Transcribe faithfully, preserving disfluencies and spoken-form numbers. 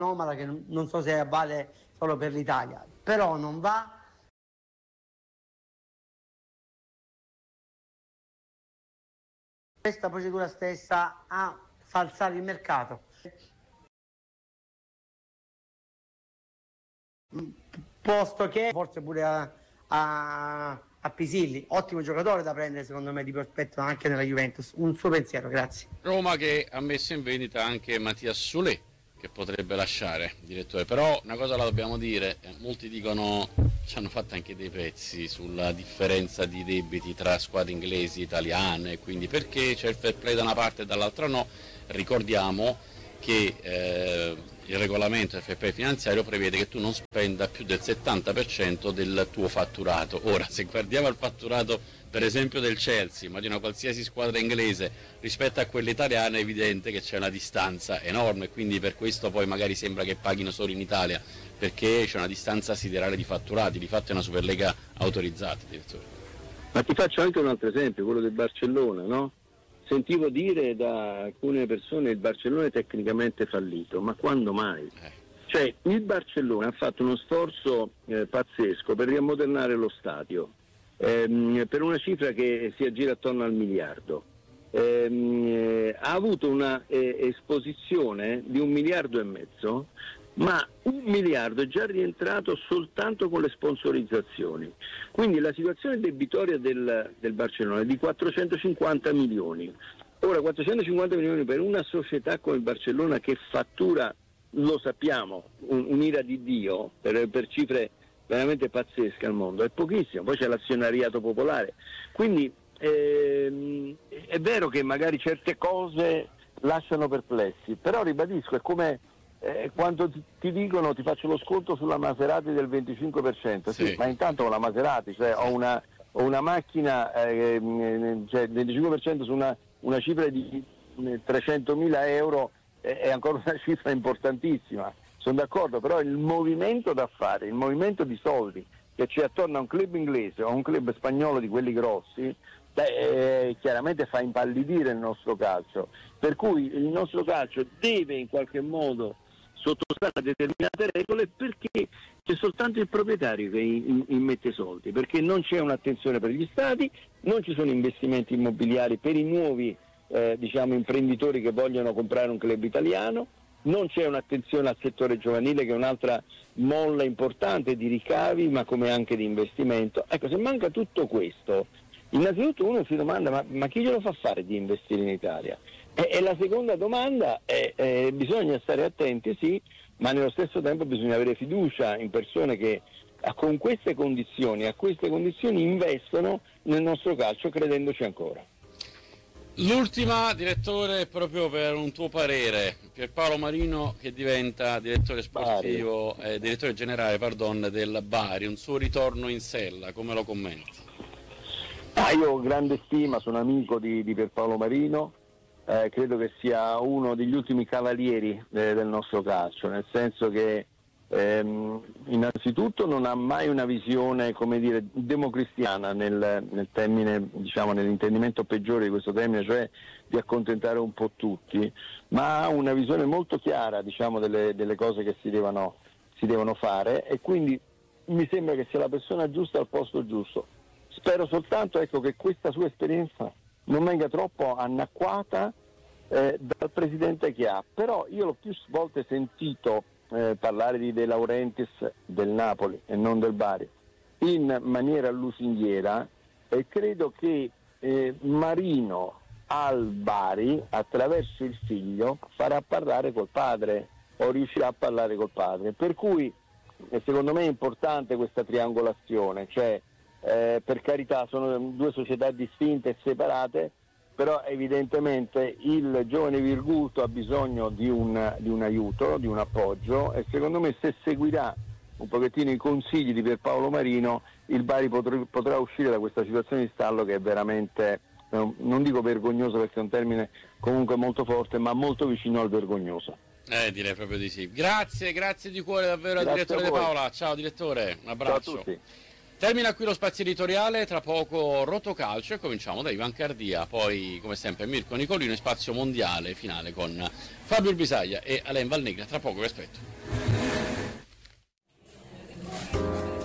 anomala che non, non so se vale solo per l'Italia, però non va. Questa procedura stessa a falsare il mercato, posto che forse pure a, a, a Pisilli, ottimo giocatore da prendere secondo me di prospetto anche nella Juventus. Un suo pensiero, grazie. Roma che ha messo in vendita anche Mattias Soulé, che potrebbe lasciare, direttore, però una cosa la dobbiamo dire, eh, molti dicono, ci hanno fatto anche dei pezzi sulla differenza di debiti tra squadre inglesi e italiane, quindi perché c'è il fair play da una parte e dall'altra no. Ricordiamo che eh, il regolamento del fair play finanziario prevede che tu non spenda più del settanta per cento del tuo fatturato. Ora, se guardiamo il fatturato per esempio del Chelsea, ma di una qualsiasi squadra inglese rispetto a quella italiana, è evidente che c'è una distanza enorme, quindi per questo poi magari sembra che paghino solo in Italia, perché c'è una distanza siderale di fatturati, di fatto è una Superlega autorizzata, direttore. Ma ti faccio anche un altro esempio, quello del Barcellona, no? Sentivo dire da alcune persone il Barcellona è tecnicamente fallito, ma quando mai? Eh. Cioè il Barcellona ha fatto uno sforzo eh, pazzesco per riammodernare lo stadio, ehm, per una cifra che si aggira attorno al miliardo. Ehm, eh, ha avuto una eh, esposizione di un miliardo e mezzo, ma un miliardo è già rientrato soltanto con le sponsorizzazioni. Quindi la situazione debitoria del, del Barcellona è di quattrocentocinquanta milioni. Ora quattrocentocinquanta milioni per una società come il Barcellona che fattura, lo sappiamo, un, un'ira di Dio per, per cifre veramente pazzesche al mondo, è pochissimo. Poi c'è l'azionariato popolare, quindi ehm, è vero che magari certe cose lasciano perplessi, però ribadisco, è come eh, quando ti, ti dicono ti faccio lo sconto sulla Maserati del venticinque per cento, sì, sì, ma intanto con la Maserati, cioè ho una, ho una macchina, eh, cioè il venticinque per cento su una, una cifra di trecentomila euro eh, è ancora una cifra importantissima. Sono d'accordo, però il movimento da fare, il movimento di soldi che c'è attorno a un club inglese o a un club spagnolo di quelli grossi, beh, eh, chiaramente fa impallidire il nostro calcio. Per cui il nostro calcio deve in qualche modo sottostare a determinate regole, perché c'è soltanto il proprietario che immette soldi, perché non c'è un'attenzione per gli stadi, non ci sono investimenti immobiliari per i nuovi eh, diciamo imprenditori che vogliono comprare un club italiano, non c'è un'attenzione al settore giovanile, che è un'altra molla importante di ricavi ma come anche di investimento. Ecco, se manca tutto questo, innanzitutto uno si domanda ma, ma chi glielo fa fare di investire in Italia? E, e la seconda domanda è, è bisogna stare attenti, sì, ma nello stesso tempo bisogna avere fiducia in persone che con queste condizioni, a queste condizioni investono nel nostro calcio credendoci ancora. L'ultima, direttore, proprio per un tuo parere, Pierpaolo Marino che diventa direttore sportivo, eh, direttore generale pardon, del Bari, un suo ritorno in sella, come lo commenti? Ah, io ho grande stima, sono amico di, di Pierpaolo Marino, eh, credo che sia uno degli ultimi cavalieri eh, del nostro calcio, nel senso che ehm, innanzitutto non ha mai una visione, come dire, democristiana nel, nel termine, diciamo nell'intendimento peggiore di questo termine, cioè di accontentare un po' tutti, ma ha una visione molto chiara, diciamo, delle, delle cose che si devono, si devono fare, e quindi mi sembra che sia la persona giusta al posto giusto. Spero soltanto, ecco, che questa sua esperienza non venga troppo annacquata eh, dal presidente che ha, però io l'ho più volte sentito eh, parlare di De Laurentiis del Napoli e non del Bari in maniera lusinghiera, e credo che eh, Marino al Bari, attraverso il figlio, farà parlare col padre o riuscirà a parlare col padre, per cui eh, secondo me è importante questa triangolazione, cioè Eh, per carità sono due società distinte e separate, però evidentemente il giovane Virguto ha bisogno di un, di un aiuto, di un appoggio, e secondo me se seguirà un pochettino i consigli di Pierpaolo Marino il Bari potrà, potrà uscire da questa situazione di stallo che è veramente, eh, non dico vergognoso perché è un termine comunque molto forte, ma molto vicino al vergognoso. Eh, direi proprio di sì. Grazie, grazie di cuore davvero al direttore De Paola. Ciao direttore, un abbraccio. Ciao a tutti. Termina qui lo spazio editoriale, tra poco Rotocalcio e cominciamo da Ivan Cardia, poi come sempre Mirko Nicolino e spazio mondiale finale con Fabio Bisaglia e Alain Valnegra, tra poco vi aspetto.